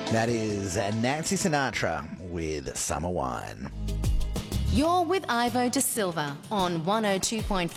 That is Nancy Sinatra with Summer Wine. You're with Ivo De Silva on 102.5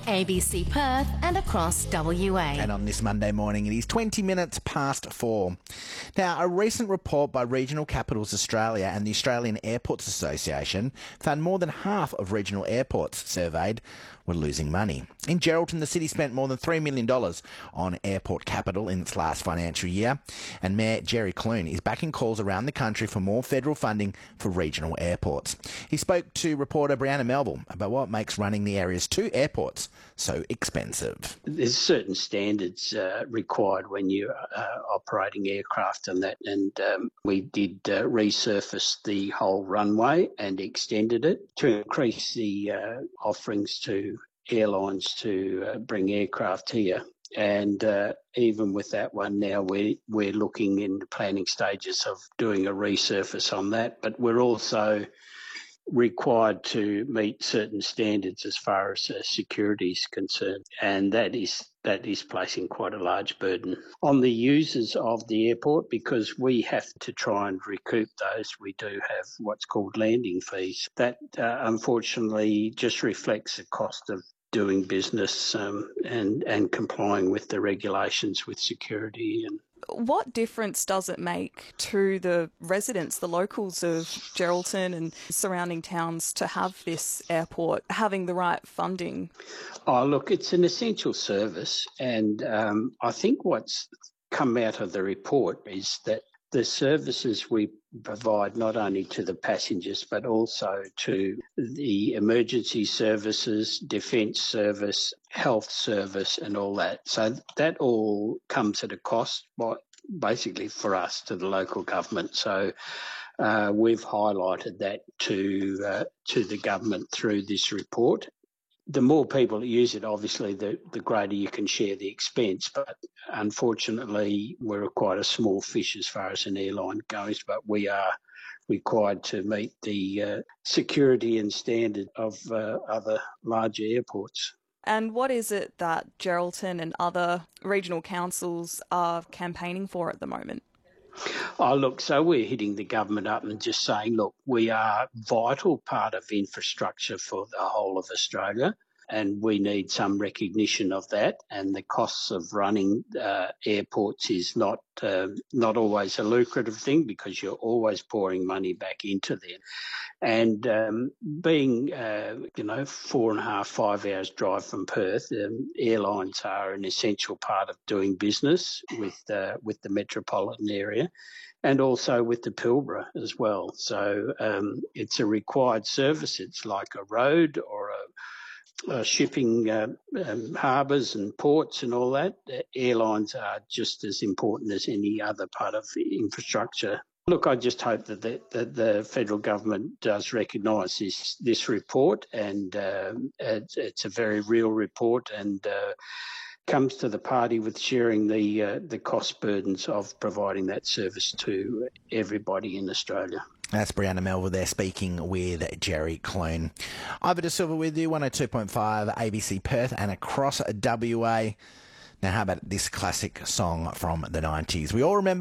ABC Perth and across WA. And on this Monday morning, it is 20 minutes past 4. Now, a recent report by Regional Capitals Australia and the Australian Airports Association found more than half of regional airports surveyed were losing money. In Geraldton, the city spent more than $3 million on airport capital in its last financial year, and Mayor Jerry Clune is backing calls around the country for more federal funding for regional airports. He spoke to reporter Brianna Melville about what makes running the area's two airports so expensive. There's certain standards required when you're operating aircraft and that, and we did resurface the whole runway and extended it to increase the offerings to airlines to bring aircraft here. And even with that one now, we're looking in the planning stages of doing a resurface on that, but we're also required to meet certain standards as far as security is concerned, and that is placing quite a large burden on the users of the airport, because we have to try and recoup those. We do have what's called landing fees. That unfortunately just reflects the cost of doing business and complying with the regulations with security. And what difference does it make to the residents, the locals of Geraldton and surrounding towns, to have this airport having the right funding? Oh, look, it's an essential service, and I think what's come out of the report is that the services we provide not only to the passengers but also to the emergency services, defence service, health service and all that. So that all comes at a cost, basically for us, to the local government. So we've highlighted that to the government through this report. The more people that use it, obviously, the greater you can share the expense. But unfortunately, we're quite a small fish as far as an airline goes, but we are required to meet the security and standard of other larger airports. And what is it that Geraldton and other regional councils are campaigning for at the moment? Oh, look, so we're hitting the government up and just saying, look, we are a vital part of infrastructure for the whole of Australia, and we need some recognition of that. And the costs of running airports is not always a lucrative thing, because you're always pouring money back into them. And being, 4.5, 5 hours drive from Perth, airlines are an essential part of doing business with the metropolitan area, and also with the Pilbara as well. So it's a required service. It's like a road or a shipping harbours and ports and all that. Airlines are just as important as any other part of infrastructure. Look, I just hope that the federal government does recognise this report, and it's a very real report, and comes to the party with sharing the cost burdens of providing that service to everybody in Australia. That's Brianna Melville there speaking with Jerry Clune. Ivo De Silva with you, 102.5 ABC Perth and across WA. Now, how about this classic song from the 90s? We all remember